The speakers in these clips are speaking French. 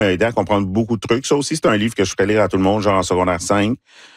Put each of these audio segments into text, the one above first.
m'a aidé à comprendre beaucoup de trucs. Ça aussi, c'est un livre que je ferais lire à tout le monde, genre en secondaire 5.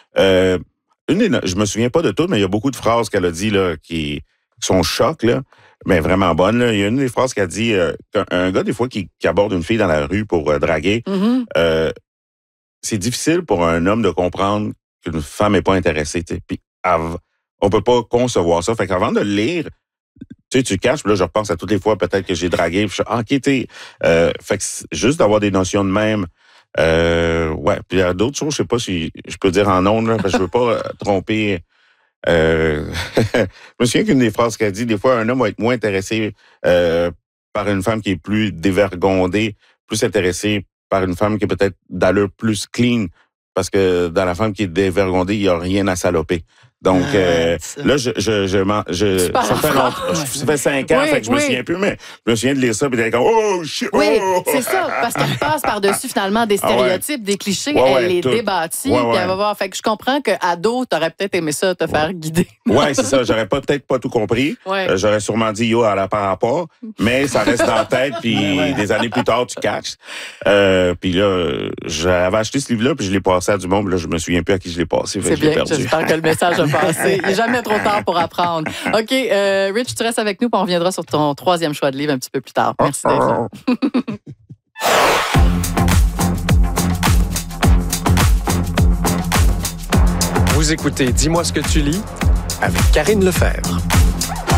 Je me souviens pas de tout, mais il y a beaucoup de phrases qu'elle a dit là, qui sont chocs, là, mais vraiment bonnes. Là. Il y a une des phrases qu'elle dit qu'un gars, des fois, qui aborde une fille dans la rue pour draguer, c'est difficile pour un homme de comprendre qu'une femme n'est pas intéressée. T'sais. Puis on peut pas concevoir ça. Fait qu'avant de le lire, tu caches, puis là, je repense à toutes les fois peut-être que j'ai dragué, puis je suis fait que juste d'avoir des notions de même. Ouais, puis il y a d'autres choses, je sais pas si je peux dire en ondes, là, parce que je veux pas tromper. Je me souviens qu'une des phrases qu'elle dit, des fois, un homme va être moins intéressé par une femme qui est plus dévergondée, plus intéressé par une femme qui est peut-être d'allure plus clean, parce que dans la femme qui est dévergondée, il n'y a rien à saloper. Donc, là, ça fait 5 ans, fait que je me souviens plus, mais je me souviens de lire ça, puis d'être comme, oh, shit, oh! Oui, c'est ça, parce qu'elle passe par-dessus, finalement, des stéréotypes, des clichés, elle les débâtit, puis elle va voir. Fait que je comprends qu'ado, t'aurais peut-être aimé ça, te faire guider. Oui, c'est ça, j'aurais peut-être pas tout compris. J'aurais sûrement dit, yo, elle a par rapport, mais ça reste dans la tête, puis des années plus tard, tu catches. Puis là, j'avais acheté ce livre-là, puis je l'ai passé à du monde, puis là, je me souviens plus à qui je l'ai passé, fait que je l'ai perdu. J'espère que le message a passé. Il n'est jamais trop tard pour apprendre. OK, Rich, tu restes avec nous, puis on reviendra sur ton 3e choix de livre un petit peu plus tard. Merci d'être là. Vous écoutez Dis-moi ce que tu lis avec Karine Lefebvre.